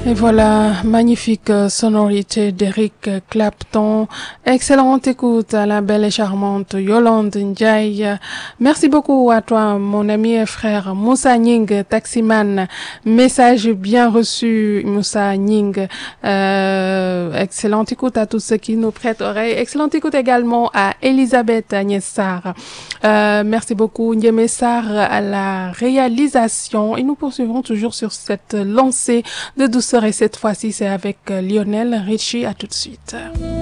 Et voilà, magnifique sonorité d'Eric Clapton. Excellente écoute à la belle et charmante Yolande Ndiaye. Merci beaucoup à toi, mon ami et frère Moussa Nying, taximan. Message bien reçu, Moussa Nying. Excellente écoute à tous ceux qui nous prêtent oreille. Excellente écoute également à Elisabeth Agnès-Sarr. Merci beaucoup, Ndiémé Sarr, à la réalisation. Et nous poursuivrons toujours sur cette lancée de douceur. Et cette fois-ci, c'est avec Lionel Richie. À tout de suite.